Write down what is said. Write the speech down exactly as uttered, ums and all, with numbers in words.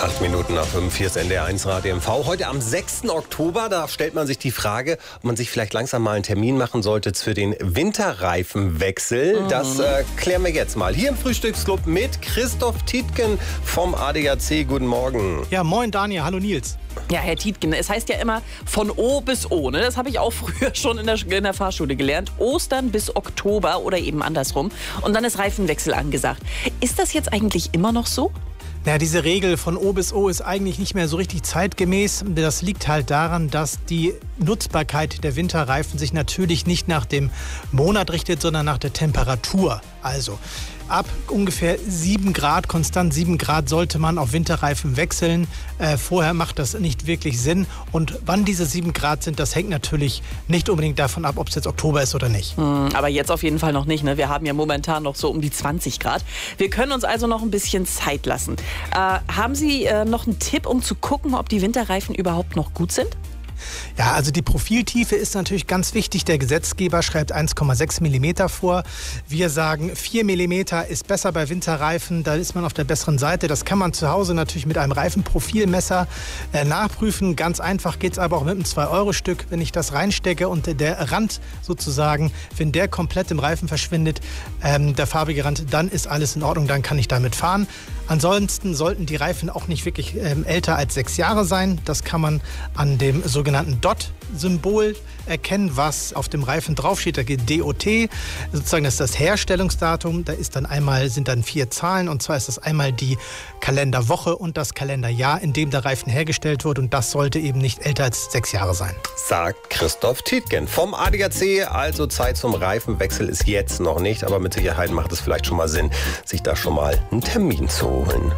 Acht Minuten nach fünf, hier ist N D R eins Radio M V. Heute am sechsten Oktober, da stellt man sich die Frage, ob man sich vielleicht langsam mal einen Termin machen sollte für den Winterreifenwechsel. Mhm. Das äh, klären wir jetzt mal. Hier im Frühstücksclub mit Christoph Tietgen vom A D A C. Guten Morgen. Ja, moin Daniel, hallo Nils. Ja, Herr Tietgen, es heißt ja immer von O bis O. Ne? Das habe ich auch früher schon in der, in der Fahrschule gelernt. Ostern bis Oktober oder eben andersrum. Und dann ist Reifenwechsel angesagt. Ist das jetzt eigentlich immer noch so? Ja, diese Regel von O bis O ist eigentlich nicht mehr so richtig zeitgemäß. Das liegt halt daran, dass die Nutzbarkeit der Winterreifen sich natürlich nicht nach dem Monat richtet, sondern nach der Temperatur. Also ab ungefähr sieben Grad, konstant sieben Grad, sollte man auf Winterreifen wechseln. Äh, vorher macht das nicht wirklich Sinn. Und wann diese sieben Grad sind, das hängt natürlich nicht unbedingt davon ab, ob es jetzt Oktober ist oder nicht. Hm, aber jetzt auf jeden Fall noch nicht. Ne? Wir haben ja momentan noch so um die zwanzig Grad. Wir können uns also noch ein bisschen Zeit lassen. Äh, haben Sie äh, noch einen Tipp, um zu gucken, ob die Winterreifen überhaupt noch gut sind? Ja, also die Profiltiefe ist natürlich ganz wichtig. Der Gesetzgeber schreibt eins Komma sechs Millimeter vor. Wir sagen, vier Millimeter ist besser bei Winterreifen. Da ist man auf der besseren Seite. Das kann man zu Hause natürlich mit einem Reifenprofilmesser äh, nachprüfen. Ganz einfach geht es aber auch mit einem zwei Euro Stück. Wenn ich das reinstecke und der Rand sozusagen, wenn der komplett im Reifen verschwindet, ähm, der farbige Rand, dann ist alles in Ordnung. Dann kann ich damit fahren. Ansonsten sollten die Reifen auch nicht wirklich ähm, älter als sechs Jahre sein. Das kann man an dem sogenannten D O T-Symbol erkennen, was auf dem Reifen draufsteht. Da geht D O T, sozusagen das ist das Herstellungsdatum. Da ist dann einmal, sind dann vier Zahlen, und zwar ist das einmal die Kalenderwoche und das Kalenderjahr, in dem der Reifen hergestellt wurde, und das sollte eben nicht älter als sechs Jahre sein. Sagt Christoph Tietgen vom A D A C. Also Zeit zum Reifenwechsel ist jetzt noch nicht, aber mit Sicherheit macht es vielleicht schon mal Sinn, sich da schon mal einen Termin zu holen.